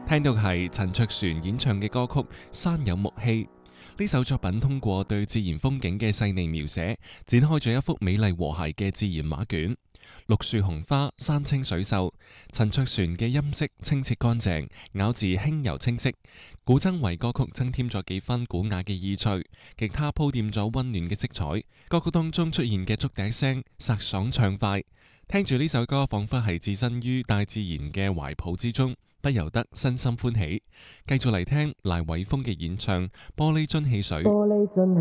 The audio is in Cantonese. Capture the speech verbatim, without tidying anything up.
聽到係陳卓璇演唱嘅歌曲《山有木稀》。呢首作品通過對自然風景嘅細膩描寫，展開咗一幅美麗和諧嘅自然畫卷。綠樹紅花，山清水秀。陳卓璇嘅音色清澈乾淨，咬字輕柔清晰。古箏為歌曲增添咗幾分古雅嘅意趣，吉他鋪墊咗溫暖嘅色彩。歌曲當中出現嘅竹笛聲，颯爽暢快。聽住呢首歌，仿佛係置身於大自然嘅懷抱之中，不由得身心歡喜。繼續嚟聽賴偉峰嘅演唱《玻璃樽汽水》。